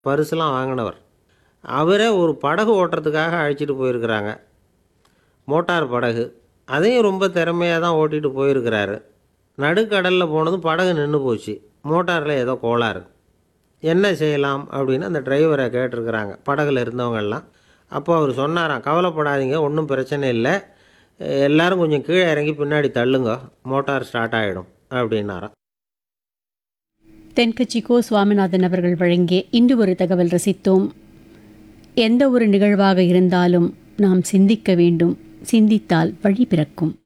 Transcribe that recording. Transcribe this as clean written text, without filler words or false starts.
பரிசுலாம் வாங்கினவர். அவரே ஒரு படகு ஓட்டுறதுக்காக அழைச்சிட்டு போயிருக்கிறாங்க, மோட்டார் படகு. அதையும் ரொம்ப திறமையாக தான் ஓட்டிகிட்டு போயிருக்கிறாரு. நடுக்கடலில் போனதும் படகு நின்று போச்சு. மோட்டாரில் ஏதோ கோளாறு. என்ன செய்யலாம் அப்படின்னு அந்த டிரைவரை கேட்டிருக்கிறாங்க படகுல இருந்தவங்கெல்லாம். அப்போ அவர் சொன்னாராம், கவலைப்படாதீங்க, ஒன்றும் பிரச்சனை இல்லை, எல்லாரும் கொஞ்சம் கீழே இறங்கி பின்னாடி தள்ளுங்க, மோட்டார் ஸ்டார்ட் ஆகிடும் அப்படின்னாராம். தென்கட்சி கோ சுவாமிநாதன் அவர்கள் வழங்கிய இன்று ஒரு தகவல் ரசித்தோம். எந்த ஒரு நிகழ்வாக இருந்தாலும் நாம் சிந்திக்க வேண்டும். சிந்தித்தால் வழி பிறக்கும்.